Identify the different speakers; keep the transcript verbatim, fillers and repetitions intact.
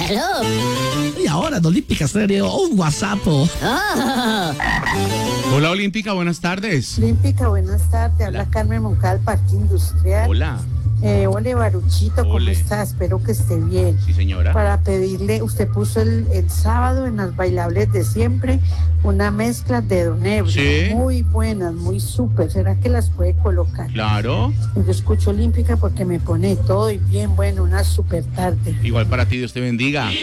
Speaker 1: Aló.
Speaker 2: Y ahora en Olímpica Stereo, un WhatsApp. Oh.
Speaker 3: Hola Olímpica, buenas tardes.
Speaker 4: Olímpica, buenas tardes. Habla
Speaker 3: Hola.
Speaker 4: Carmen Moncal, Parque Industrial.
Speaker 3: Hola.
Speaker 4: Eh, ole, Baruchito, ¿cómo
Speaker 3: Ole.
Speaker 4: está? Espero que esté bien.
Speaker 3: Sí, señora.
Speaker 4: Para pedirle, usted puso el, el sábado en las bailables de siempre una mezcla de Don Ebro.
Speaker 3: Sí.
Speaker 4: Muy buenas, muy súper. ¿Será que las puede colocar?
Speaker 3: Claro.
Speaker 4: Yo escucho Olímpica porque me pone todo y bien bueno, una súper tarde.
Speaker 3: Igual para ti, Dios te bendiga.